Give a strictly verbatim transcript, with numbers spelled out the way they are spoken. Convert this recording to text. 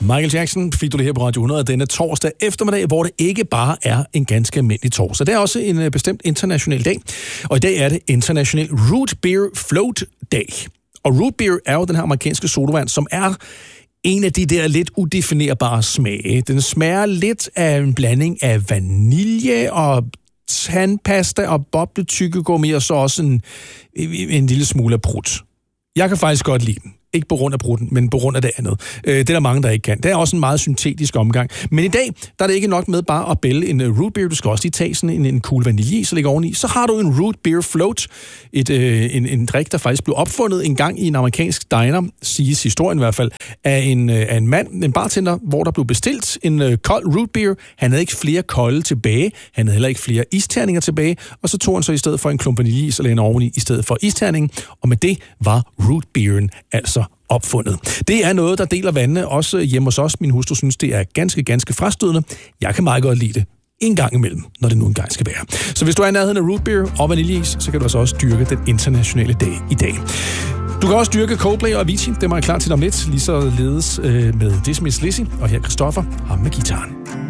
Michael Jackson fik du det her på Radio hundrede denne torsdag eftermiddag, hvor det ikke bare er en ganske almindelig torsdag. Det er også en uh, bestemt international dag, og i dag er det International Root Beer Float Day. Og root beer er jo den her amerikanske sodavand, som er en af de der lidt udefinerbare smage. Den smager lidt af en blanding af vanilje og tandpasta og bobletyggegummi, og så også en, en lille smule af prut. Jeg kan faktisk godt lide den. Ikke på grund af brutten, men på grund af det andet. Det er der mange, der ikke kan. Det er også en meget syntetisk omgang. Men i dag, der er det ikke nok med bare at bælge en root beer. Du skal også lige tage sådan en, en cool vanilje, så ligger oveni. Så har du en root beer float. Et, øh, en, en drik, der faktisk blev opfundet en gang i en amerikansk diner, siges historien i hvert fald, af en, øh, af en mand, en bartender, hvor der blev bestilt en øh, kold root beer. Han havde ikke flere kolde tilbage. Han havde heller ikke flere isterninger tilbage. Og så tog han så i stedet for en klump vanilje, så lagde han oveni i stedet for isterningen. Og med det var root beeren altså opfundet. Det er noget, der deler vandene, også hjemme hos os. Min hustru synes, det er ganske, ganske frastødende. Jeg kan meget godt lide det en gang imellem, når det nu engang skal være. Så hvis du er i nærheden af root beer og vaniljeis, så kan du altså også dyrke den internationale dag i dag. Du kan også dyrke Coldplay og Avicii. Det er meget klar til om lidt, lige så ledes øh, med Dismiss Lizzy, og her Christoffer, ham med gitaren.